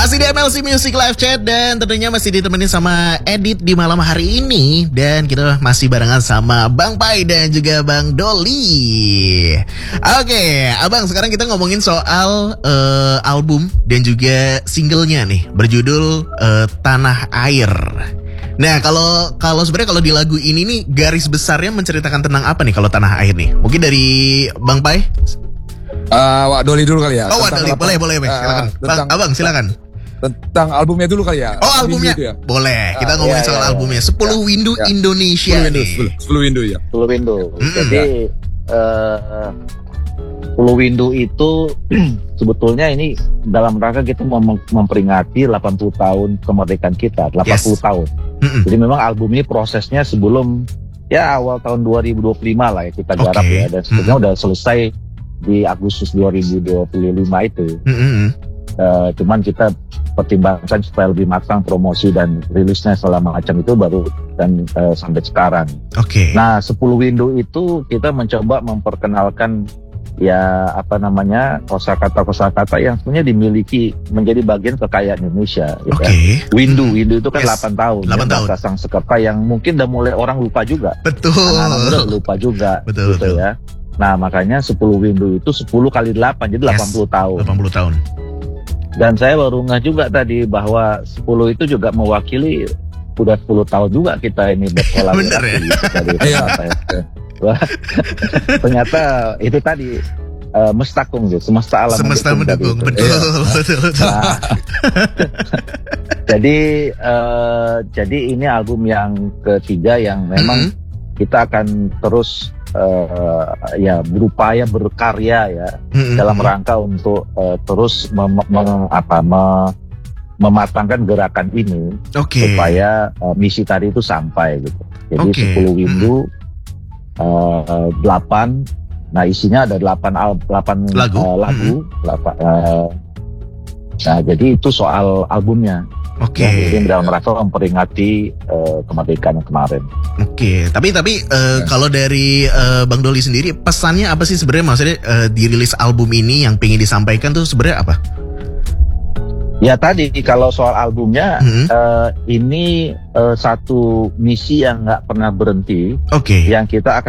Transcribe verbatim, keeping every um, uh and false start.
Masih di M L C Music Live Chat dan tentunya masih ditemenin sama Edit di malam hari ini. Dan kita masih barengan sama Bang Pai dan juga Bang Doli. Oke, Abang, sekarang kita ngomongin soal uh, album dan juga singlenya nih, berjudul uh, Tanah Air. Nah, kalau kalau sebenarnya kalau di lagu ini nih garis besarnya menceritakan tentang apa nih kalau Tanah Air nih? Mungkin dari Bang Pai? Uh, Wak Doli dulu kali ya. Oh, Wak Doli, boleh, boleh, uh, silakan. Bang, Abang, silakan. Tentang albumnya dulu kali ya. Oh, albumnya. Ya? Boleh, kita uh, ngomongin iya, soal iya, albumnya. sepuluh iya, Windu iya. Indonesia. sepuluh Windu, sepuluh Windu ya. sepuluh Windu. Mm-hmm. Jadi uh, sepuluh Windu itu sebetulnya ini dalam rangka kita mem- memperingati delapan puluh tahun kemerdekaan kita, delapan puluh yes. tahun. Mm-hmm. Jadi memang album ini prosesnya sebelum ya awal tahun dua ribu dua puluh lima lah ya kita garap okay. ya, dan sebenarnya mm-hmm. udah selesai di Agustus dua ribu dua puluh lima itu. Mm-hmm. Uh, cuman kita pertimbangkan supaya lebih matang promosi dan rilisnya selama macam itu baru dan uh, sampai sekarang. Oke. Okay. Nah, sepuluh Windu itu kita mencoba memperkenalkan ya apa namanya kosakata-kosakata yang sebenarnya dimiliki menjadi bagian kekayaan Indonesia. Oke. Okay. Ya. Windu, Windu itu kan yes. delapan tahun. delapan ya, tahun. Bahasa Sanskerta yang mungkin udah mulai orang lupa juga. Betul. Anak-anak muda lupa juga. Betul. Gitu betul. Ya. Nah, makanya sepuluh Windu itu sepuluh kali delapan jadi yes. delapan puluh tahun. delapan puluh tahun. Dan saya baru ngeh juga tadi bahwa sepuluh itu juga mewakili udah sepuluh tahun juga kita ini berkolaborasi. Bener ya? Iya. Ternyata itu tadi uh, mestakung gitu, semesta alam semesta mendukung. Betul, ya. betul, betul. Nah, jadi uh, jadi ini album yang ketiga yang memang mm-hmm. kita akan terus Uh, ya berupaya berkarya ya mm-hmm. dalam rangka untuk uh, terus mem- mem- apa, mem- mematangkan gerakan ini okay. supaya uh, misi tadi itu sampai gitu. Jadi okay. sepuluh Windu mm-hmm. uh, delapan, nah isinya ada delapan al- delapan lagu, uh, lagu mm-hmm. delapan, uh, nah jadi itu soal albumnya. Oke. Okay. Jadi dalam rangka memperingati uh, kemerdekaan kemarin. Oke. Okay. Tapi tapi uh, ya. Kalau dari uh, Bang Doli sendiri pesannya apa sih sebenarnya, maksudnya uh, dirilis album ini yang pengen disampaikan tuh sebenarnya apa? Ya tadi kalau soal albumnya hmm. uh, ini uh, satu misi yang nggak pernah berhenti. Oke. Okay. Yang kita akan